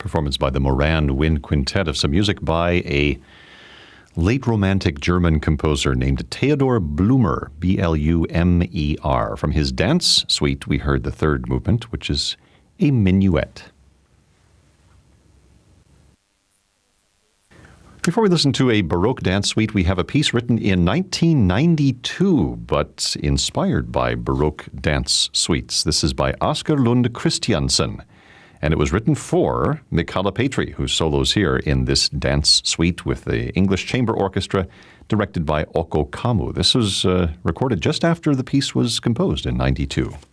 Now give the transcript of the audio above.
Performance by the Moran Wind Quintet of some music by a late Romantic German composer named Theodor Blumer, B-L-U-M-E-R. From his dance suite, we heard the third movement, which is a minuet. Before we listen to a Baroque dance suite, we have a piece written in 1992, but inspired by Baroque dance suites. This is by Oskar Lund Christiansen, and it was written for Michala Petri, who solos here in this dance suite with the English Chamber Orchestra, directed by Occo Kamu. This was recorded just after the piece was composed in 92.